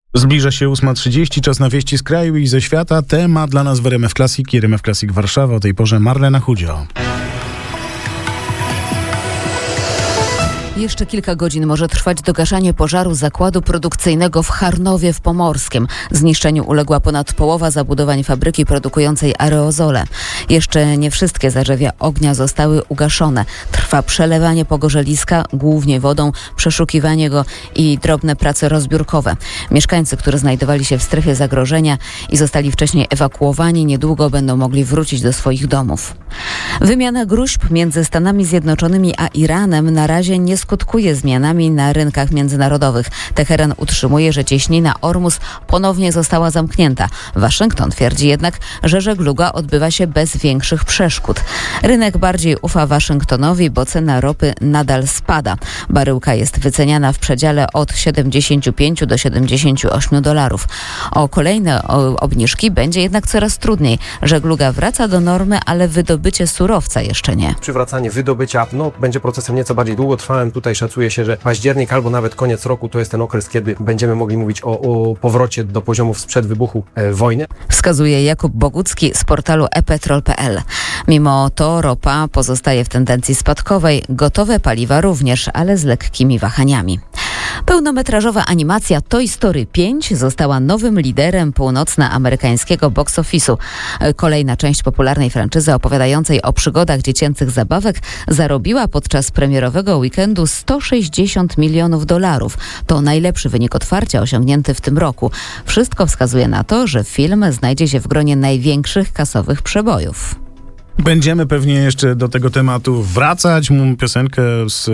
Zbliża się 8:30, czas na wieści z kraju i ze świata. Temat dla nas w RMF Classic i RMF Classic Warszawa. O tej porze Marlena Chudzio. Jeszcze kilka godzin może trwać dogaszanie pożaru zakładu produkcyjnego w Charnowie w Pomorskiem. Zniszczeniu uległa ponad połowa zabudowań fabryki produkującej aerozole. Jeszcze nie wszystkie zarzewia ognia zostały ugaszone. Trwa przelewanie pogorzeliska, głównie wodą, przeszukiwanie go i drobne prace rozbiórkowe. Mieszkańcy, którzy znajdowali się w strefie zagrożenia i zostali wcześniej ewakuowani, niedługo będą mogli wrócić do swoich domów. Wymiana gróźb między Stanami Zjednoczonymi a Iranem na razie nie skutkuje zmianami na rynkach międzynarodowych. Teheran utrzymuje, że cieśnina Ormus ponownie została zamknięta. Waszyngton twierdzi jednak, że żegluga odbywa się bez większych przeszkód. Rynek bardziej ufa Waszyngtonowi, bo cena ropy nadal spada. Baryłka jest wyceniana w przedziale od 75 do 78 dolarów. O kolejne obniżki będzie jednak coraz trudniej. Żegluga wraca do normy, ale wydobycie surowca jeszcze nie. Przywracanie wydobycia będzie procesem nieco bardziej długotrwałym. Tutaj szacuje się, że październik albo nawet koniec roku to jest ten okres, kiedy będziemy mogli mówić o powrocie do poziomów sprzed wybuchu wojny. Wskazuje Jakub Bogucki z portalu epetrol.pl. Mimo to ropa pozostaje w tendencji spadkowej, gotowe paliwa również, ale z lekkimi wahaniami. Pełnometrażowa animacja Toy Story 5 została nowym liderem północnoamerykańskiego box office'u. Kolejna część popularnej franczyzy opowiadającej o przygodach dziecięcych zabawek zarobiła podczas premierowego weekendu $160 milionów. To najlepszy wynik otwarcia osiągnięty w tym roku. Wszystko wskazuje na to, że film znajdzie się w gronie największych kasowych przebojów. Będziemy pewnie jeszcze do tego tematu wracać. Piosenkę z